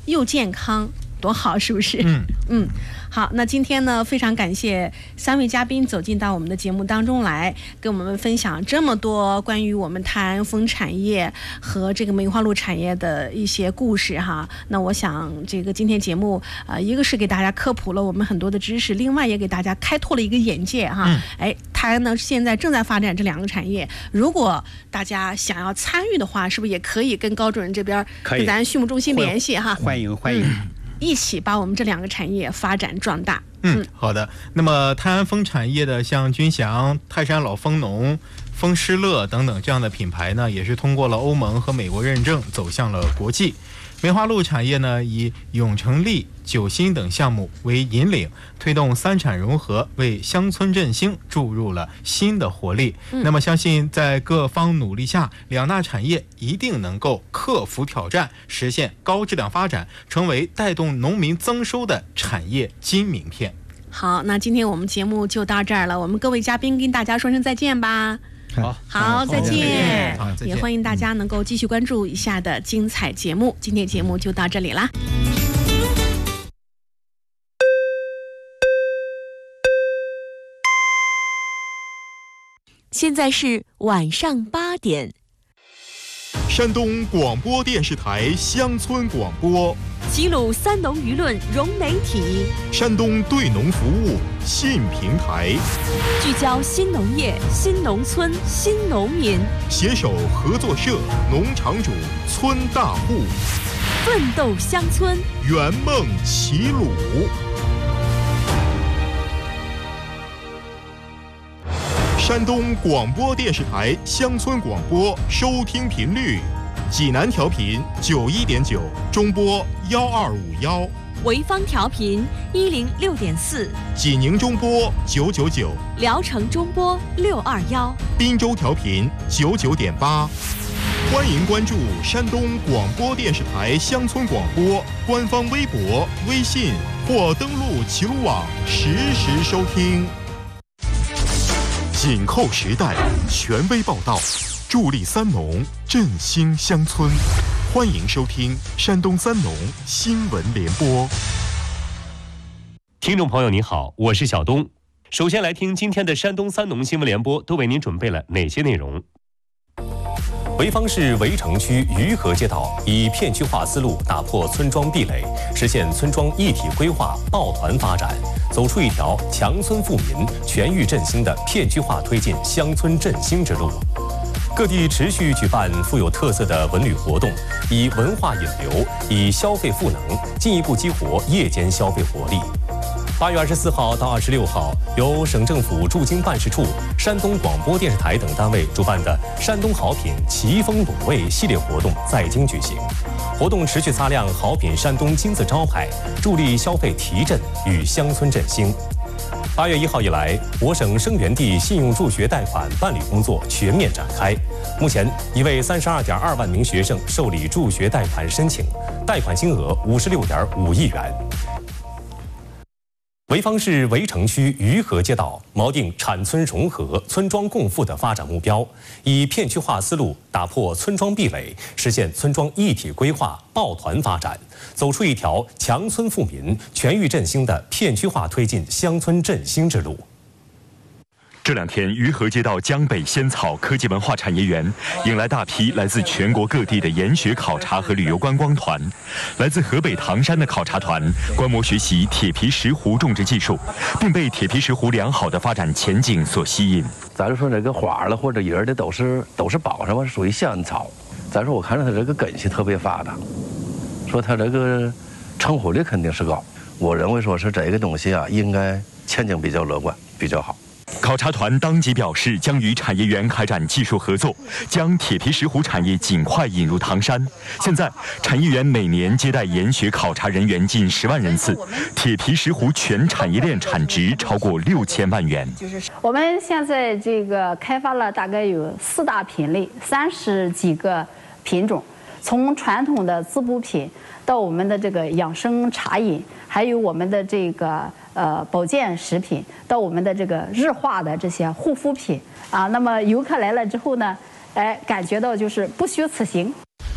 又健康。多好，是不是？好，那今天呢，非常感谢3位嘉宾走进到我们的节目当中来，跟我们分享这么多关于我们泰安风产业和这个梅花鹿产业的一些故事哈。那我想，这个今天节目一个是给大家科普了我们很多的知识，另外也给大家开拓了一个眼界哈。泰安呢现在正在发展这2个产业，如果大家想要参与的话，是不是也可以跟高主任这边跟咱畜牧中心联系哈？ 欢迎。 一起把我们这2个产业发展壮大。 好的。那么泰安风产业的像君祥、泰山老蜂农、风施乐等等这样的品牌呢，也是通过了欧盟和美国认证，走向了国际。梅花鹿产业呢，以永成利、九新等项目为引领，推动3产融合，为乡村振兴注入了新的活力。那么相信在各方努力下，2大产业一定能够克服挑战，实现高质量发展，成为带动农民增收的产业金名片。 好，那今天我们节目就到这儿了，我们各位嘉宾跟大家说声再见吧。好，再见。也欢迎大家能够继续关注以下的精彩节目。今天节目就到这里啦。 现在是晚上8点。 山东广播电视台乡村广播， 齐鲁3农舆论融媒体， 山东对农服务新平台， 聚焦新农业、新农村、新农民， 携手合作社、农场主、村大户， 奋斗乡村， 圆梦齐鲁。山东广播电视台乡村广播收听频率：济南调频91.9，中波1251； 潍坊调频106.4， 济宁中波999， 聊城中波621， 滨州调频99.8。欢迎关注山东广播电视台乡村广播官方微博、微信，或登录齐鲁网实时收听。紧扣时代，权威报道，助力3农，振兴乡村。欢迎收听山东3农新闻联播。 听众朋友您好，我是小东。首先来听今天的山东3农新闻联播都为您准备了哪些内容。潍坊市围城区余河街道以片区化思路打破村庄壁垒，实现村庄一体规划抱团发展，走出一条强村富民、全域振兴的片区化推进乡村振兴之路。各地持续举办富有特色的文旅活动，以文化引流，以消费赋能，进一步激活夜间消费活力。8月24号到26号，由省政府驻京办事处、山东广播电视台等单位主办的山东好品奇风卤味系列活动在京举行。活动持续擦亮好品山东金字招牌，助力消费提振与乡村振兴。8月1号以来，我省生源地信用助学贷款办理工作全面展开。目前已为32.2万名学生受理助学贷款申请，贷款金额56.5亿元。潍坊市围城区余河街道锚定产村融合、村庄共富的发展目标，以片区化思路打破村庄壁垒，实现村庄一体规划抱团发展，走出一条强村富民、全域振兴的片区化推进乡村振兴之路。 这2天，余河街道江北仙草科技文化产业园迎来大批来自全国各地的研学考察和旅游观光团。来自河北唐山的考察团观摩学习铁皮石斛种植技术，并被铁皮石斛良好的发展前景所吸引。 咱就说这个花了或者叶的都是宝什么，属于仙草。咱说我看着它这个根系特别发达，说它这个成活率肯定是高。我认为说是这个东西啊，应该前景比较乐观，比较好。 考察团当即表示，将与产业园开展技术合作，将铁皮石斛产业尽快引入唐山。现在，产业园每年接待研学考察人员近10万人次，铁皮石斛全产业链产值超过6000万元。 我们现在这个开发了大概有4大品类，30几个品种，从传统的滋补品到我们的这个养生茶饮，还有我们的这个保健食品，到我们的这个日化的这些护肤品啊。那么游客来了之后呢，感觉到就是不虚此行。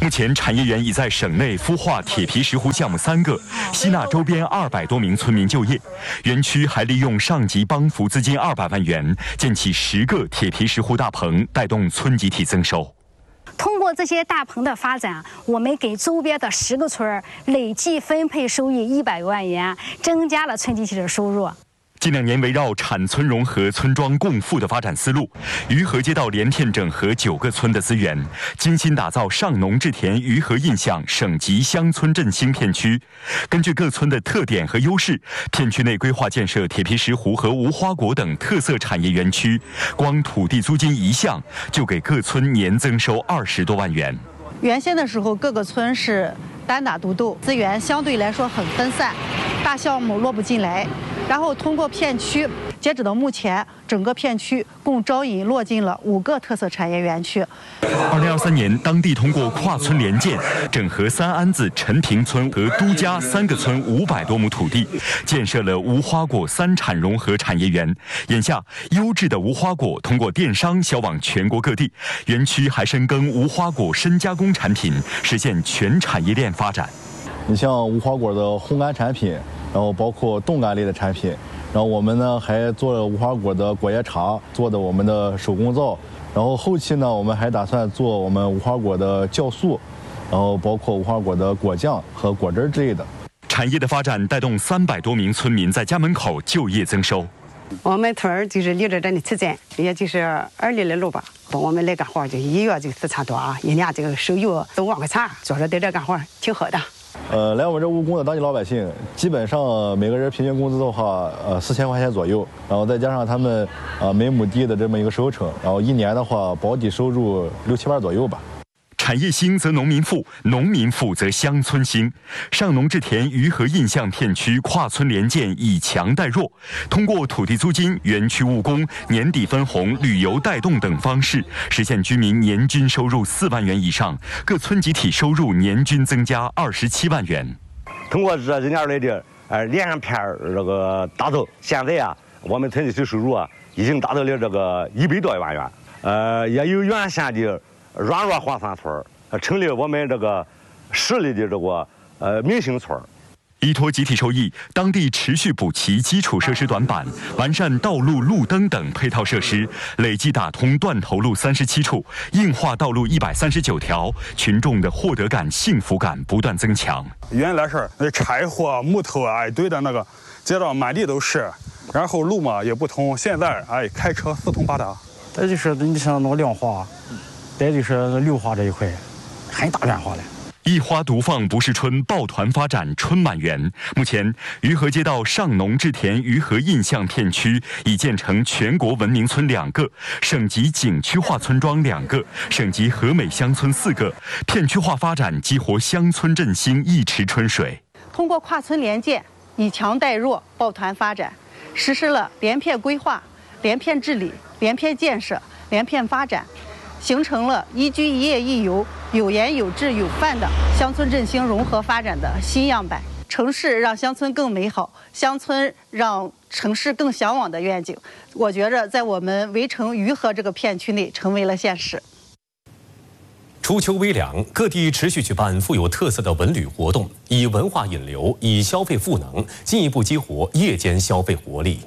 目前，产业园已在省内孵化铁皮石斛项目3个，吸纳周边200多名村民就业。园区还利用上级帮扶资金200万元，建起10个铁皮石斛大棚，带动村集体增收。 通过这些大棚的发展，我们给周边的10个村累计分配收益100多万元，增加了村集体的收入。 近2年围绕产村融合、村庄共富的发展思路，于河街道连片整合9个村的资源，精心打造上农制田于河印象省级乡村振兴片区。根据各村的特点和优势，片区内规划建设铁皮石斛和无花果等特色产业园区，光土地租金1项就给各村年增收20多万元。 原先的时候，各个村是单打独斗，资源相对来说很分散，大项目落不进来。然后通过片区，截止到目前，整个片区共招引落进了5个特色产业园区。 2023年，当地通过跨村联建，整合三安子、陈平村和都家3个村500多亩土地，建设了无花果3产融合产业园。眼下，优质的无花果通过电商销往全国各地，园区还深耕无花果深加工产品，实现全产业链发展。 你像无花果的烘干产品，然后包括冻干类的产品，然后我们呢还做了无花果的果叶茶，做的我们的手工皂，然后后期呢我们还打算做我们无花果的酵素，然后包括无花果的果酱和果汁之类的。 产业的发展带动300多名村民在家门口就业增收。 我们村儿就是离着这里村镇，也就是2里的路吧。我们来干活就1月就4千多啊，1年这个收入都万块钱，所以说在这干活挺好的。 来我们这务工的当地老百姓，基本上每个人平均工资的话，4000块钱左右，然后再加上他们每亩地的这么一个收成，然后1年的话保底收入6、7万左右吧。 产业兴则农民富，农民富则乡村兴。上农制田于河印象片区跨村联建以强带弱，通过土地租金、园区务工、年底分红、旅游带动等方式，实现居民年均收入4万元以上，各村集体收入年均增加27万元。 通过这2年来的连上片这个打造，现在啊，我们村集体收入啊已经达到了这个100多万元，也有原先的软弱黄山村成立我们这个市里的这个明星村。 依托集体收益，当地持续补齐基础设施短板，完善道路、路灯等配套设施，累计打通断头路37处，硬化道路139条，群众的获得感、幸福感不断增强。 原来是柴火、木头啊一堆的那个，街道满地都是，然后路嘛也不通，现在开车四通八达。 再就是你像那个亮化。再就是绿化这一块，很大变化了。 一花独放不是春，抱团发展春满园。目前，于河街道上农制田于河印象片区已建成全国文明村2个，省级景区化村庄2个，省级和美乡村4个，片区化发展激活乡村振兴一池春水。 通过跨村联建，以强带弱，抱团发展，实施了连片规划、连片治理、连片建设、连片发展。形成了宜居宜业宜游、有颜有质有范的乡村振兴融合发展的新样板。城市让乡村更美好，乡村让城市更向往的愿景，我觉着在我们围城于河这个片区内成为了现实。 初秋微凉，各地持续举办富有特色的文旅活动，以文化引流，以消费赋能，进一步激活夜间消费活力。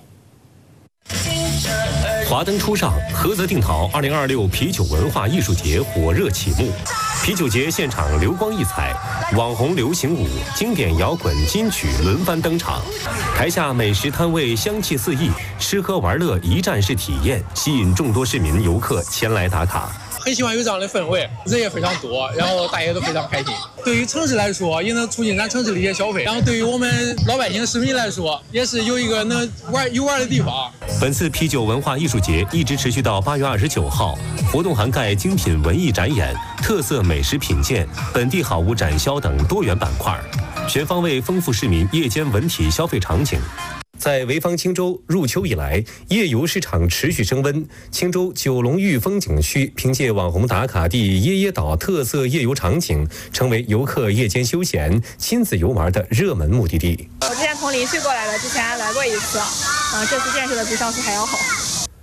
华灯初上，菏泽定陶2026啤酒文化艺术节火热启幕。啤酒节现场流光溢彩，网红流行舞、经典摇滚、金曲轮番登场。台下美食摊位香气四溢，吃喝玩乐一站式体验，吸引众多市民游客前来打卡。 很喜欢有这样的氛围，人也非常多，然后大家都非常开心。对于城市来说，也能促进咱城市的一些消费，然后对于我们老百姓市民来说，也是有一个能游玩的地方。 本次啤酒文化艺术节一直持续到8月29号，活动涵盖精品文艺展演、特色美食品鉴、本地好物展销等多元板块，全方位丰富市民夜间文体消费场景。在潍坊青州，入秋以来，夜游市场持续升温。青州九龙峪风景区凭借网红打卡地椰椰岛特色夜游场景，成为游客夜间休闲、亲子游玩的热门目的地。 我之前从临沂过来的，之前来过一次，这次见识的比上次还要好。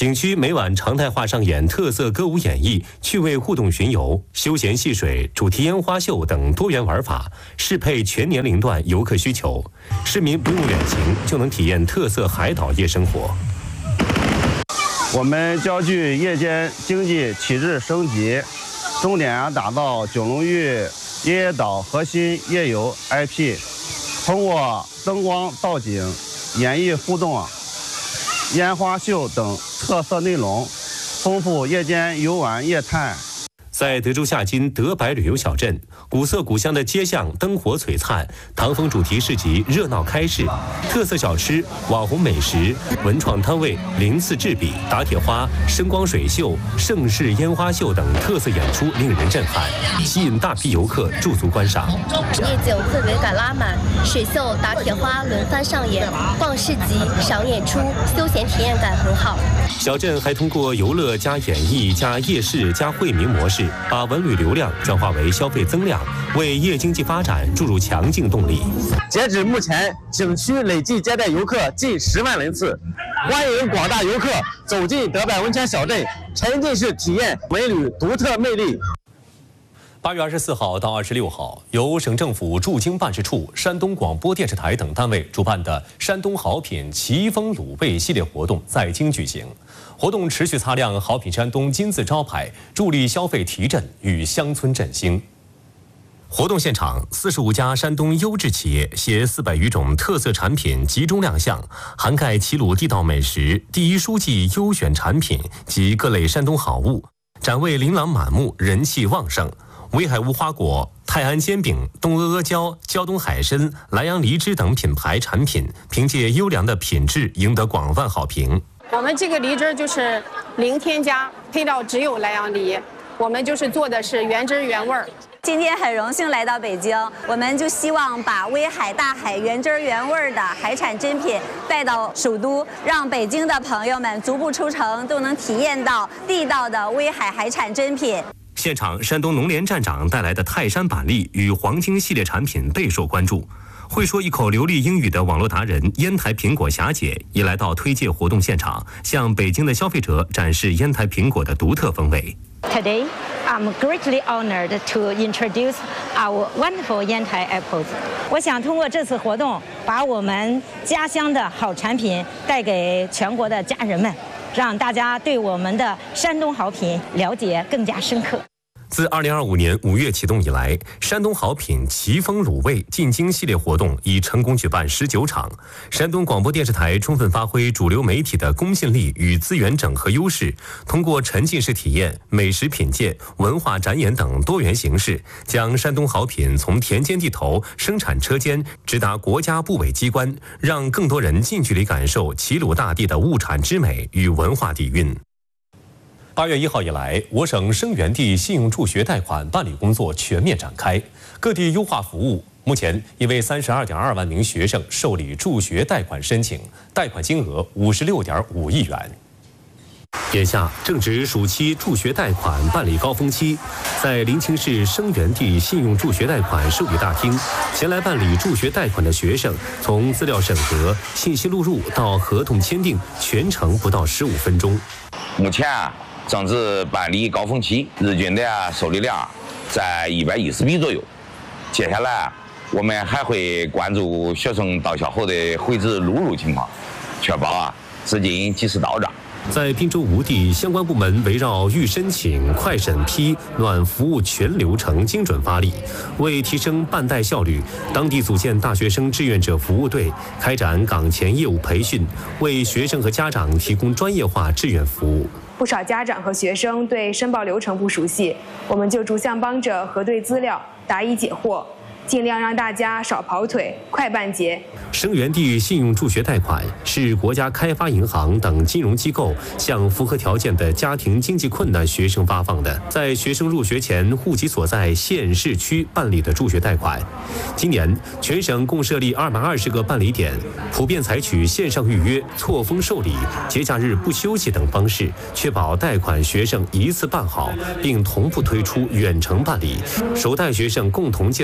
景区每晚常态化上演特色歌舞演绎、趣味互动巡游、休闲戏水、主题烟花秀等多元玩法，适配全年龄段游客需求。市民不用远行就能体验特色海岛夜生活。 我们焦距夜间经济体制升级，重点打造九龙屿夜夜岛核心夜游 IP， 通过灯光造景、演艺互动、烟花秀等特色内容，丰富夜间游玩业态。 在德州夏津德白旅游小镇，古色古香的街巷灯火璀璨，唐风主题市集热闹开市，特色小吃、网红美食、文创摊位、鳞次栉比、打铁花、声光水秀、盛世烟花秀等特色演出令人震撼，吸引大批游客驻足观赏。 夜景氛围感拉满，水秀、打铁花轮番上演，逛市集、赏演出，休闲体验感很好。 小镇还通过游乐加演艺加夜市加惠民模式，把文旅流量转化为消费增量，为夜经济发展注入强劲动力。 截止目前，景区累计接待游客近10万人次，欢迎广大游客走进德白温泉小镇，沉浸式体验文旅独特魅力。 8月24号到26号，由省政府驻京办事处、山东广播电视台等单位主办的山东好品奇峰卤味系列活动在京举行。活动持续擦亮好品山东金字招牌，助力消费提振与乡村振兴。活动现场，45家山东优质企业携400余种特色产品集中亮相，涵盖齐鲁地道美食、第一书记优选产品及各类山东好物，展位琳琅满目，人气旺盛。威海无花果、泰安煎饼、东阿阿胶、胶东海参、莱阳梨汁等品牌产品，凭借优良的品质赢得广泛好评。 我们这个梨汁就是零添加，配料只有莱阳梨，我们就是做的是原汁原味儿。 今天很荣幸来到北京，我们就希望把威海大海原汁原味的海产珍品带到首都，让北京的朋友们足不出城都能体验到地道的威海海产珍品。 现场，山东农联站长带来的泰山板栗与黄金系列产品备受关注。会说一口流利英语的网络达人烟台苹果霞姐也来到推介活动现场，向北京的消费者展示烟台苹果的独特风味。 Today, I'm greatly honored to introduce our wonderful Yantai apples. 我想通过这次活动，把我们家乡的好产品带给全国的家人们，让大家对我们的山东好品了解更加深刻。 自2025年5月启动以来，山东好品奇峰卤味进京系列活动已成功举办19场。山东广播电视台充分发挥主流媒体的公信力与资源整合优势，通过沉浸式体验、美食品鉴、文化展演等多元形式，将山东好品从田间地头、生产车间直达国家部委机关，让更多人近距离感受齐鲁大地的物产之美与文化底蕴。8月1号以来，我省生源地信用助学贷款办理工作全面展开，各地优化服务。目前已为32.2万名学生受理助学贷款申请，贷款金额56.5亿元。眼下正值暑期助学贷款办理高峰期，在临清市生源地信用助学贷款受理大厅，前来办理助学贷款的学生，从资料审核、信息录入到合同签订，全程不到15分钟。 目前正值办理高峰期，日均的受理量在110笔左右。接下来我们还会关注学生到校后的回执录入情况，确保资金及时到账。 在滨州吴地，相关部门围绕预申请、快审批、暖服务全流程精准发力，为提升办贷效率，当地组建大学生志愿者服务队，开展岗前业务培训，为学生和家长提供专业化志愿服务。 不少家长和学生对申报流程不熟悉，我们就逐项帮着核对资料，答疑解惑，尽量让大家少跑腿，快办结。 生源地信用助学贷款是国家开发银行等金融机构向符合条件的家庭经济困难学生发放的，在学生入学前户籍所在县市区办理的助学贷款。今年全省共设立220个办理点，普遍采取线上预约、错峰受理、节假日不休息等方式，确保贷款学生一次办好，并同步推出远程办理，首贷学生共同借贷人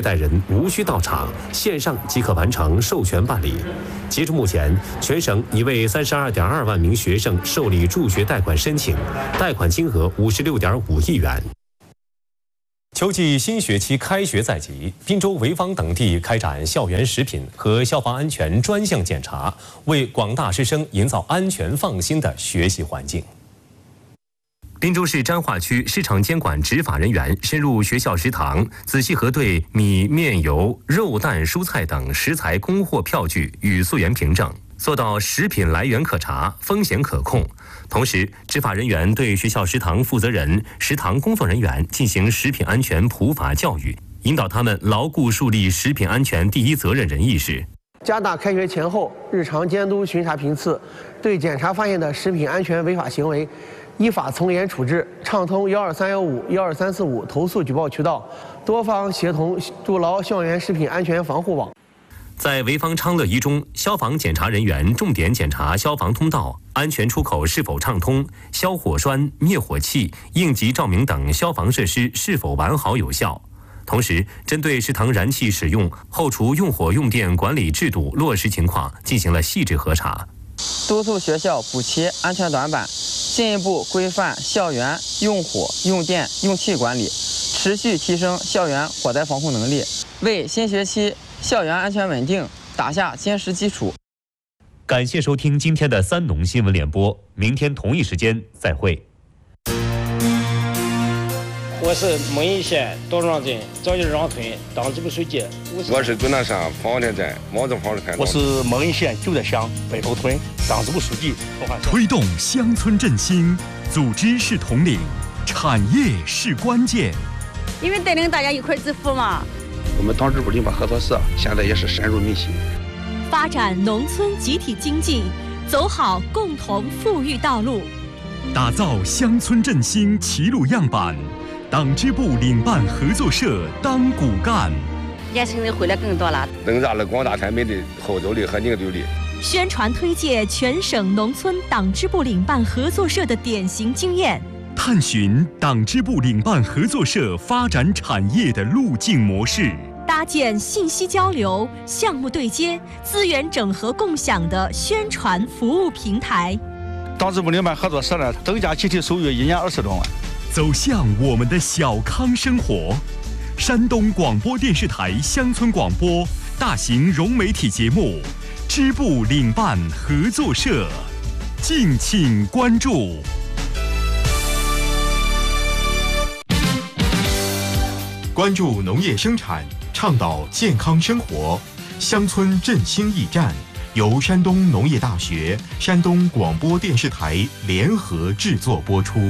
无需到场，线上即可完成授权办理。截至目前，全省已为32.2万名学生受理助学贷款申请，贷款金额56.5亿元。秋季新学期开学在即，滨州潍坊等地开展校园食品和消防安全专项检查，为广大师生营造安全放心的学习环境。滨州市沾化区市场监管执法人员深入学校食堂，仔细核对米、面、油、肉、蛋、蔬菜等食材供货票据与溯源凭证，做到食品来源可查、风险可控。同时，执法人员对学校食堂负责人、食堂工作人员进行食品安全普法教育，引导他们牢固树立食品安全第一责任人意识。 加大开学前后日常监督巡查频次，对检查发现的食品安全违法行为，依法从严处置，畅通12315、12345投诉举报渠道，多方协同筑牢校园食品安全防护网。 在潍坊昌乐一中，消防检查人员重点检查消防通道、安全出口是否畅通，消火栓、灭火器、应急照明等消防设施是否完好有效。同时，针对食堂燃气使用、后厨用火用电管理制度落实情况进行了细致核查。 督促学校补齐安全短板，进一步规范校园用火、用电、用气管理，持续提升校园火灾防控能力，为新学期校园安全稳定打下坚实基础。 感谢收听今天的三农新闻联播，明天同一时间再会。 我是蒙邑县道庄镇赵家庄村党支部书记。 我是终南山方田镇毛泽坊村。 我是蒙邑县九德乡北头村党支部书记。 推动乡村振兴，组织是统领，产业是关键。 因为带领大家一块致富嘛。 我们党支部领导合作社现在也是深入民心， 发展农村集体经济，走好共同富裕道路， 打造乡村振兴齐鲁样板。党支部领办合作社当骨干， 年轻人回来更多了， 增加了广大村民的后走力和凝聚力。 宣传推介全省农村党支部领办合作社的典型经验， 探寻党支部领办合作社发展产业的路径模式， 搭建信息交流、项目对接、资源整合共享的宣传服务平台。 党支部领办合作社呢，增加集体收入1年20多万。 走向我们的小康生活。山东广播电视台乡村广播大型融媒体节目支部领办合作社，敬请关注。关注农业生产，倡导健康生活，乡村振兴驿站由山东农业大学、山东广播电视台联合制作播出。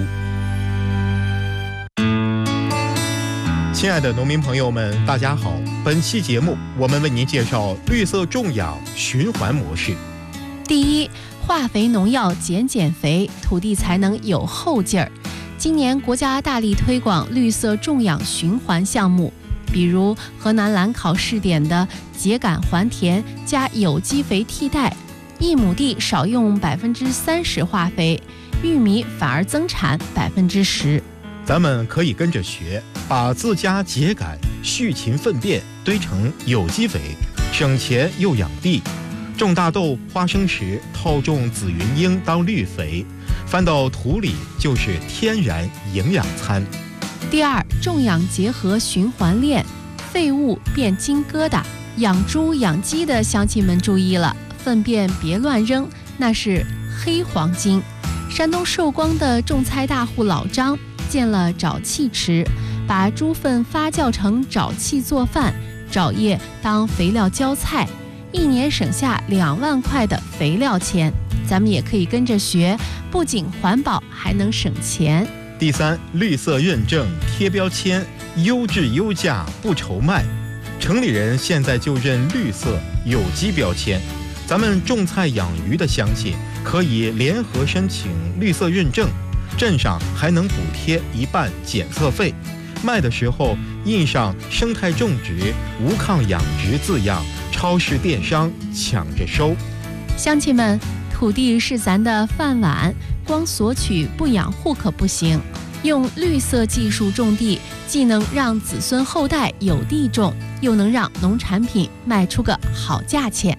亲爱的农民朋友们，大家好！本期节目我们为您介绍绿色种养循环模式。 第一，化肥农药减肥，土地才能有后劲儿。今年国家大力推广绿色种养循环项目，比如河南兰考试点的秸秆还田加有机肥替代，1亩地少用30%化肥，玉米反而增产10%。 咱们可以跟着学，把自家秸秆、畜禽粪便堆成有机肥，省钱又养地。种大豆、花生时套种紫云英当绿肥，翻到土里就是天然营养餐。 第二，种养结合循环链，废物变金疙瘩。养猪养鸡的乡亲们注意了，粪便别乱扔，那是黑黄金。山东寿光的种菜大户老张建了沼气池，把猪粪发酵成沼气做饭，沼液当肥料浇菜，1年省下2万块的肥料钱。咱们也可以跟着学，不仅环保，还能省钱。 第三，绿色认证贴标签，优质优价不愁卖。城里人现在就认绿色有机标签，咱们种菜养鱼的乡亲可以联合申请绿色认证。镇上还能补贴1半检测费，卖的时候印上生态种植、无抗养殖字样，超市电商抢着收。 乡亲们，土地是咱的饭碗，光索取不养护可不行。 用绿色技术种地，既能让子孙后代有地种，又能让农产品卖出个好价钱。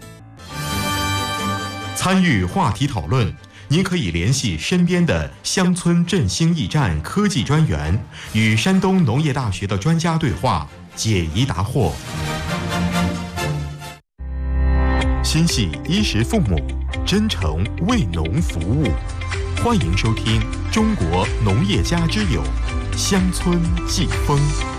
参与话题讨论，您可以联系身边的乡村振兴驿站科技专员，与山东农业大学的专家对话，解疑答惑。心系衣食父母，真诚为农服务。欢迎收听《中国农业家之友》乡村季风。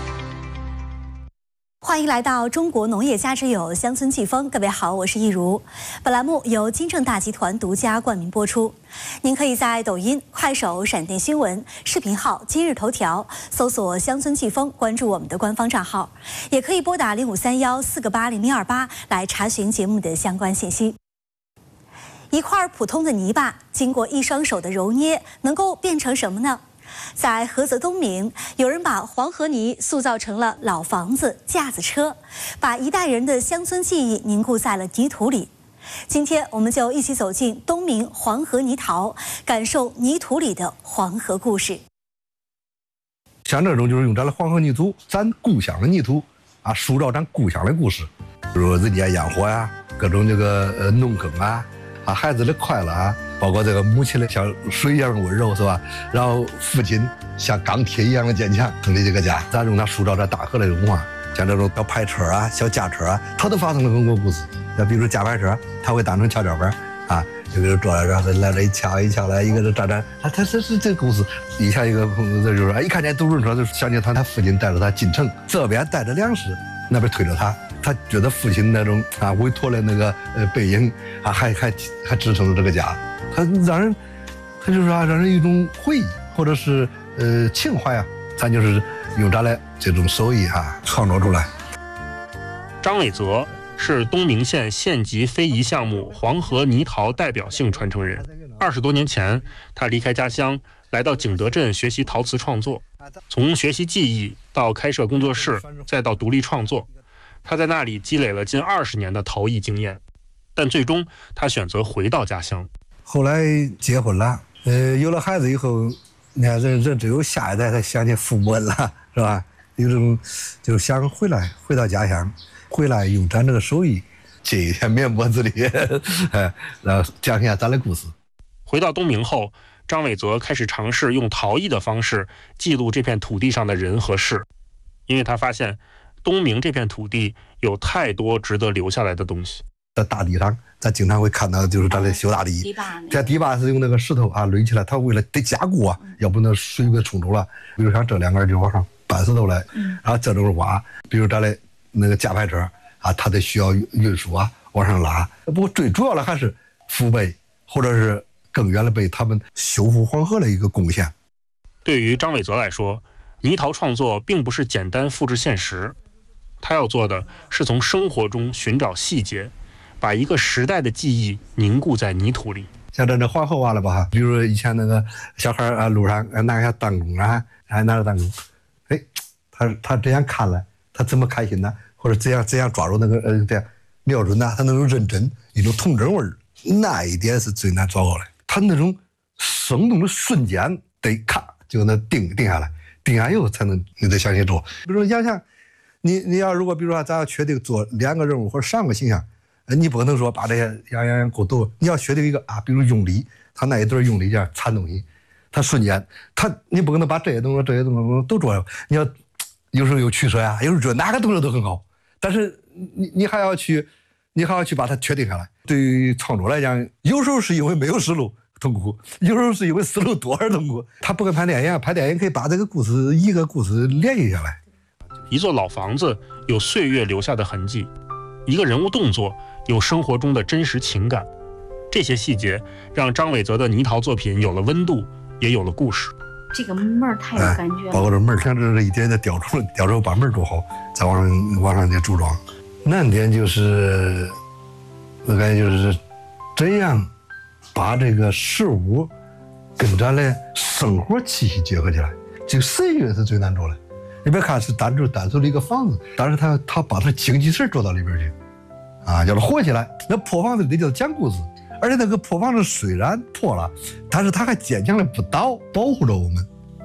欢迎来到中国农业家之友乡村季风，各位好，我是易如。本栏目由金正大集团独家冠名播出。您可以在抖音、快手、闪电新闻、视频号、今日头条搜索乡村季风，关注我们的官方账号，也可以拨打0531-480-028来查询节目的相关信息。一块普通的泥巴，经过一双手的揉捏，能够变成什么呢？在菏泽东明，有人把黄河泥塑造成了老房子、架子车，把一代人的乡村记忆凝固在了泥土里。今天，我们就一起走进东明黄河泥陶，感受泥土里的黄河故事。 像这种就是用咱的黄河泥土，咱故乡的泥土啊，塑造咱故乡的故事，比如人家烟火呀，各种这个农耕啊。孩子的快乐啊，包括这个母亲的像水一样温柔，是吧？然后父亲像钢铁一样的坚强，成立这个家，咱用它塑造这大河的文化。像这种小排车啊、小架车啊，它都发生了很多故事。那比如架排车，它会当成跷跷板啊，有个人坐在这儿，来这一敲一敲来，一个人站站，他是这个故事。以前一个朋友就是，一看见独轮车就想起他父亲带着他进城，这边带着粮食，那边推着他。他觉得父亲那种委托的那个背影还支撑着这个家，他就是让人一种回忆或者是情怀啊，咱就是用咱的这种手艺创作出来。 张伟泽是东明县县级非遗项目黄河泥陶代表性传承人。20多年前，他离开家乡，来到景德镇学习陶瓷创作，从学习技艺到开设工作室，再到独立创作。他在那里积累了近20年的陶艺经验，但最终他选择回到家乡。 后来结婚了，有了孩子以后，你看人只有下一代才想起父母恩了，是吧？有种就想回到家乡，回来用咱这个手艺接一点面膜之力，然后讲一下咱的故事。 回到东明后，张伟泽开始尝试用陶艺的方式记录这片土地上的人和事，因为他发现东明这片土地有太多值得留下来的东西。 在大地上，咱经常会看到，就是咱的修大堤。这堤坝是用那个石头垒起来，它为了得加固要不那水给冲走了。比如像这两个就往上搬石头来，然后这种挖，比如咱的那个架排车它得需要运输往上拉。不过最主要的还是父辈或者是更远的辈他们修复黄河的一个贡献。 对于张伟泽来说，泥陶创作并不是简单复制现实，他要做的是从生活中寻找细节，把一个时代的记忆凝固在泥土里。 像这黄河挖了吧，比如以前那个小孩路上拿个弹弓还拿着弹弓，他这样看了，他怎么开心呢？或者怎样抓住那个这样瞄准呢？他那种认真，一种童真味儿，那一点是最难抓过来。他那种生动的瞬间，得咔就能定下来。定下以后才能你得相信做。比如说想象，你要如果比如说咱要确定做2个任务或者3个形象，你不可能说把这些样够多，你要确定一个比如用力，他那一对用力这样缠东西，他瞬间你不可能把这些动作都做了，你要有时候有取舍有时候觉得哪个动作都很好，但是你还要去把它确定下来。对于创作来讲，有时候是因为没有思路痛苦，有时候是因为思路多而痛苦。他不跟拍电影，拍电影可以把这个故事一个故事联系下来。 一座老房子有岁月留下的痕迹，一个人物动作有生活中的真实情感，这些细节让张伟泽的泥陶作品有了温度，也有了故事。 这个门儿太有感觉了， 包括这门儿，像这一点点雕出把门儿做好，再往上去组装。难点就是我感觉就是怎样把这个食物跟咱的生活气息结合起来，这个神韵是最难做的。你别看是单纯的一个房子，但是他把他精气神做到里边去，叫它活起来。那破房子得叫讲故事，而且那个破房子虽然破了，但是它还坚强的不倒，保护着我们。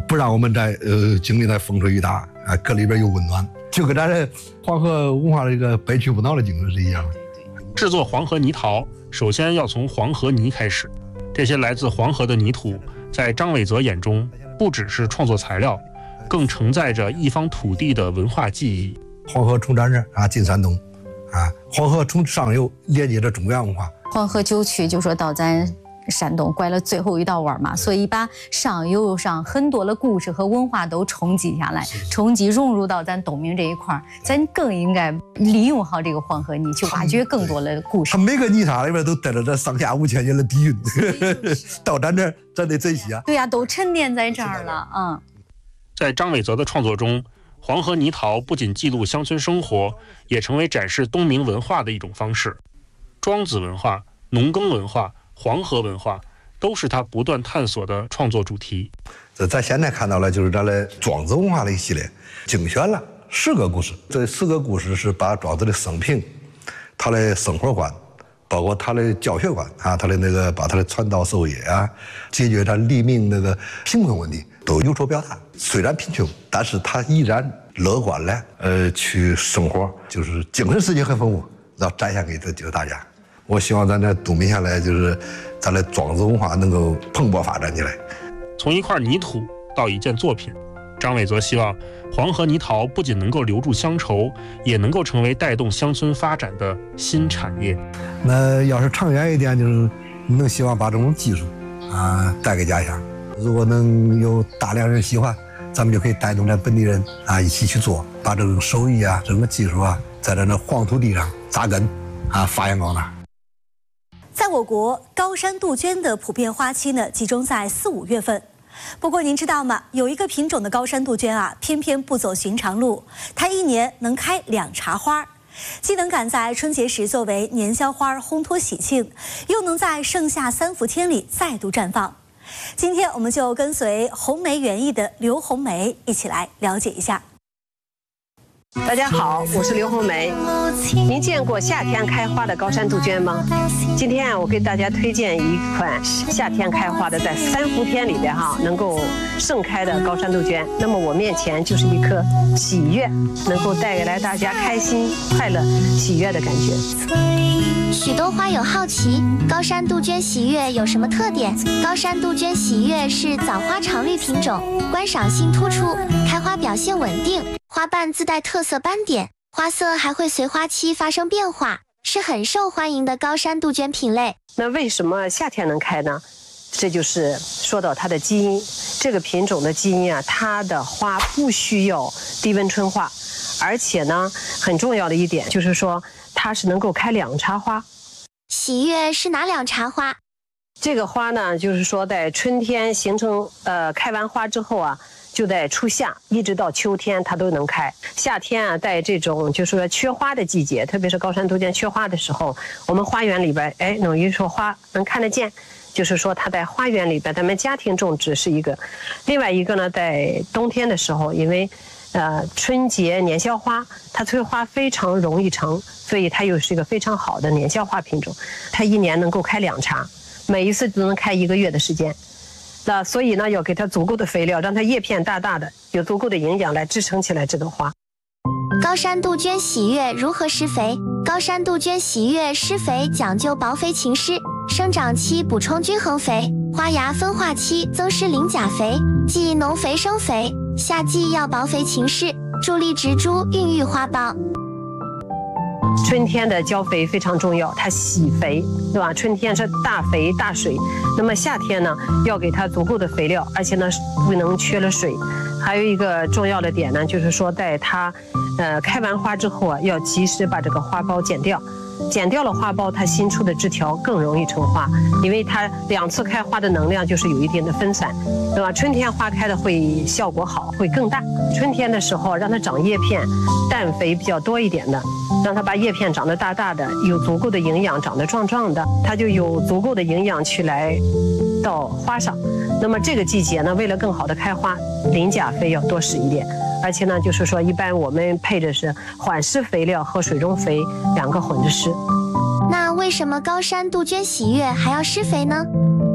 不让我们在经历在风吹雨打啊，搁里边有温暖，就跟咱这黄河文化的这个悲去不挠的精神是一样的。 制作黄河泥陶，首先要从黄河泥开始。这些来自黄河的泥土，在张伟泽眼中，不只是创作材料，更承载着一方土地的文化记忆。 黄河从咱这啊进山东，啊，黄河从上游连接着中原文化。 黄河九曲就说到咱山东拐了最后一道弯嘛，所以把上游上很多的故事和文化都冲击下来，冲击融入到咱东明这一块，咱更应该利用好这个黄河泥，去挖掘更多的故事。 它每个泥沙里边都带着这上下5000年的底蕴，到咱这儿咱得珍惜啊。 对呀，都沉淀在这儿了。嗯， 在张伟泽的创作中，黄河泥陶不仅记录乡村生活，也成为展示东明文化的一种方式。庄子文化、农耕文化、黄河文化都是他不断探索的创作主题。 咱现在看到了就是咱的庄子文化的一系列，精选了10个故事。这10个故事是把庄子的生平、他的生活观，包括他的教学观啊，他的那个把他的传道授业啊，解决他黎民那个贫困问题都有所表达。虽然贫穷，但是他依然乐观的去生活，就是精神世界很丰富，要展现给这个大家。我希望咱这东明下来，就是咱的庄子文化能够蓬勃发展起来。 从一块泥土到一件作品，张伟泽希望黄河泥陶不仅能够留住乡愁，也能够成为带动乡村发展的新产业。 那要是长远一点，就是能希望把这种技术啊带给家乡。如果能有大量人喜欢，咱们就可以带动咱本地人啊一起去做，把这种手艺啊、这种技术啊，在咱这黄土地上扎根啊，发扬光大。 在我国，高山杜鹃的普遍花期呢，集中在4、5月份。不过您知道吗？有一个品种的高山杜鹃啊，偏偏不走寻常路，它一年能开2茬花，既能赶在春节时作为年宵花烘托喜庆，又能在盛夏3伏天里再度绽放。今天我们就跟随红梅园艺的刘红梅一起来了解一下。 大家好，我是刘红梅。您见过夏天开花的高山杜鹃吗？今天我给大家推荐一款夏天开花的，在3伏天里边能够盛开的高山杜鹃。那么我面前就是一颗喜悦，能够带来大家开心、快乐、喜悦的感觉。 许多花友好奇，高山杜鹃喜悦有什么特点？高山杜鹃喜悦是早花常绿品种，观赏性突出，开花表现稳定，花瓣自带特色斑点，花色还会随花期发生变化，是很受欢迎的高山杜鹃品类。 那为什么夏天能开呢？这就是说到它的基因，这个品种的基因啊，它的花不需要低温春化，而且呢，很重要的一点就是说，它是能够开2茬花。 喜悦是哪2茬花？ 这个花呢，就是说在春天形成开完花之后啊，就在初夏一直到秋天它都能开。夏天啊，在这种就是说缺花的季节，特别是高山杜鹃缺花的时候，我们花园里边等于说花能看得见，就是说它在花园里边，咱们家庭种植是一个。另外一个呢，在冬天的时候，因为春节年宵花它催花非常容易成，所以它又是一个非常好的年宵花品种。它一年能够开2茬，每一次都能开1个月的时间。那所以呢，要给它足够的肥料，让它叶片大大的，有足够的营养来支撑起来这个花。 高山杜鹃喜悦如何施肥？高山杜鹃喜悦施肥讲究薄肥勤施，生长期补充均衡肥，花芽分化期增施磷钾肥，即农肥生肥。夏季要薄肥勤施，助力植株孕育花苞。 春天的浇肥非常重要，它喜肥，对吧？春天是大肥大水，那么夏天呢，要给它足够的肥料，而且呢不能缺了水。还有一个重要的点呢，就是说在它开完花之后啊，要及时把这个花苞剪掉。剪掉了花苞，它新出的枝条更容易成花，因为它2次开花的能量就是有一定的分散，对吧？春天花开的会效果好，会更大。春天的时候让它长叶片，氮肥比较多一点的，让它把叶片长得大大的，有足够的营养，长得壮壮的，它就有足够的营养去来到花上。那么这个季节呢，为了更好的开花，磷钾肥要多施一点。而且呢，就是说，一般我们配的是缓施肥料和水中肥2个混着施。 那为什么高山杜鹃喜悦还要施肥呢？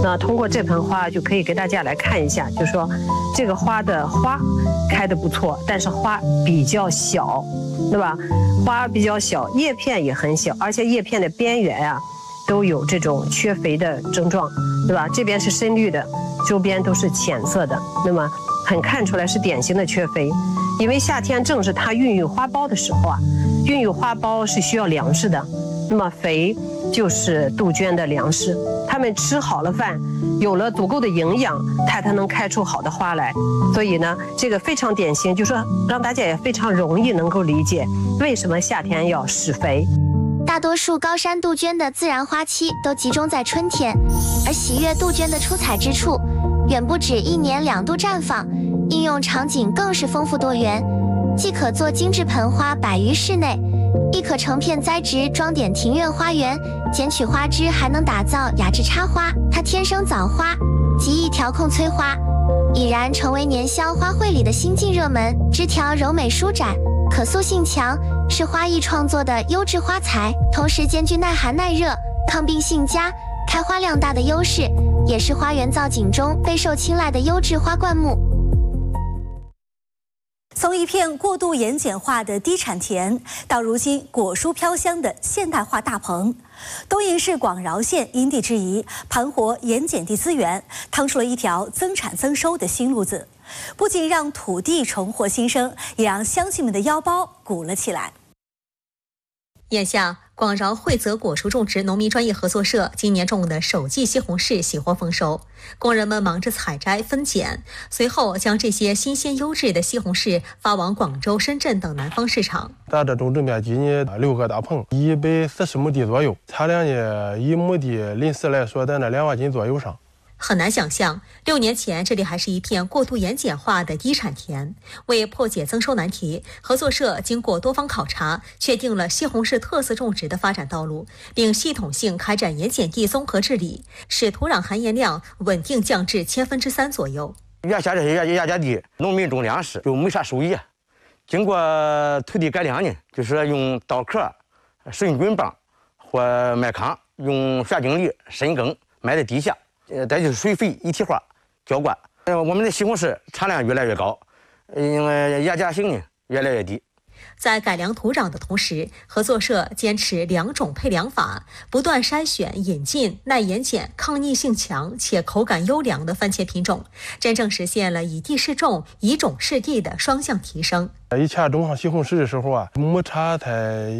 那通过这盆花就可以给大家来看一下，就是说这个花的花开得不错，但是花比较小，对吧？花比较小，叶片也很小，而且叶片的边缘啊都有这种缺肥的症状，对吧？这边是深绿的，周边都是浅色的，那么很看出来是典型的缺肥。因为夏天正是它孕育花苞的时候啊，孕育花苞是需要粮食的，那么肥就是杜鹃的粮食。它们吃好了饭，有了足够的营养，它才能开出好的花来。所以呢，这个非常典型，就是说让大家也非常容易能够理解为什么夏天要施肥。 大多数高山杜鹃的自然花期都集中在春天，而喜悦杜鹃的出彩之处，远不止1年2度绽放，应用场景更是丰富多元，既可做精致盆花摆于室内，亦可成片栽植装点庭院花园，剪取花枝还能打造雅致插花。它天生早花，极易调控催花，已然成为年宵花卉里的新晋热门。枝条柔美舒展，可塑性强，是花艺创作的优质花材，同时兼具耐寒耐热、抗病性佳、开花量大的优势，也是花园造景中备受青睐的优质花灌木。 从一片过度盐碱化的低产田，到如今果蔬飘香的现代化大棚，东营市广饶县因地制宜，盘活盐碱地资源，趟出了一条增产增收的新路子。不仅让土地重获新生，也让乡亲们的腰包鼓了起来。 眼下，广饶惠泽果蔬种植农民专业合作社今年种的首季西红柿喜获丰收，工人们忙着采摘分拣，随后将这些新鲜优质的西红柿发往广州、深圳等南方市场。 咱这种植面积呢，6个大棚，140亩地左右，产量呢，1亩地临时来说在那2万斤左右上。 很难想象，6年前这里还是一片过度盐碱化的低产田。为破解增收难题，合作社经过多方考察，确定了西红柿特色种植的发展道路，并系统性开展盐碱地综合治理，使土壤含盐量稳定降至3%左右。 原先这些盐碱地，农民种粮食就没啥收益，经过土地改良呢，就是用稻壳、顺菌棒或麦糠，用旋井犁深耕埋在地下。再就是水肥一体化浇灌，我们的西红柿产量越来越高，因为盐碱性呢越来越低。 在改良土壤的同时，合作社坚持2种配粮法，不断筛选引进耐盐碱、抗逆性强且口感优良的番茄品种，真正实现了以地适种、以种适地的双向提升。 以前种上西红柿的时候啊，亩产才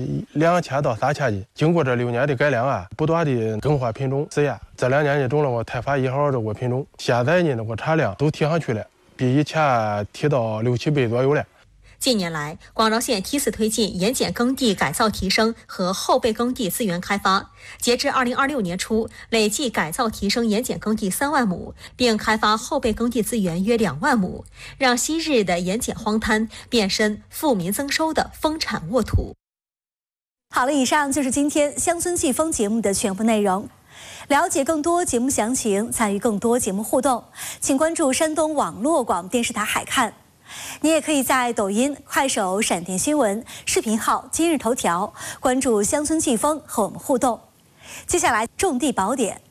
2000到3000斤。经过这6年的改良啊，不断的更换品种试验，这2年呢种了我泰发1号这个品种，现在呢这个产量都提上去了，比以前提到6、7倍左右了。 近年来，广饶县梯次推进盐碱耕地改造提升和后备耕地资源开发。截至2026年初，累计改造提升盐碱耕地3万亩，并开发后备耕地资源约2万亩，让昔日的盐碱荒滩变身富民增收的丰产沃土。 好了，以上就是今天乡村季风节目的全部内容。了解更多节目详情，参与更多节目互动，请关注山东网络广播电视台海看。你也可以在抖音、快手、闪电新闻、视频号、今日头条关注乡村季风和我们互动。接下来种地宝典。